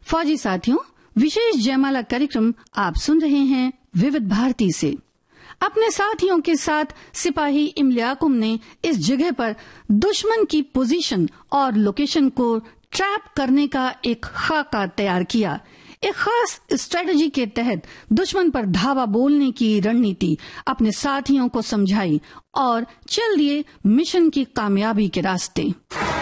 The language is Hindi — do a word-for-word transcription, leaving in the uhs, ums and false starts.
फौजी साथियों, विशेष जयमाला कार्यक्रम आप सुन रहे हैं विविध भारती से। अपने साथियों के साथ सिपाही इमले याकूब ने इस जगह पर दुश्मन की पोजीशन और लोकेशन को ट्रैप करने का एक खाका तैयार किया। एक खास स्ट्रेटजी के तहत दुश्मन पर धावा बोलने की रणनीति अपने साथियों को समझाई और चल दिए मिशन की कामयाबी के रास्ते।